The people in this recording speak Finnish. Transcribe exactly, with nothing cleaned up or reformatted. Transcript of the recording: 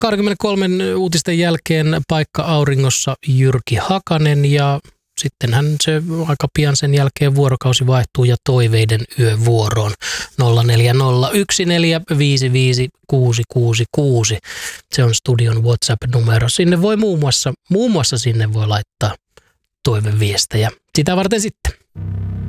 kaksikymmentäkolme uutisten jälkeen paikka auringossa Jyrki Hakanen ja sittenhän se aika pian sen jälkeen vuorokausi vaihtuu ja toiveiden yövuoroon nolla neljä nolla yksi neljä viisi viisi kuusi kuusi kuusi. Se on studion WhatsApp-numero. Sinne voi muun muassa, muun muassa sinne voi laittaa toiveviestejä. Sitä varten sitten.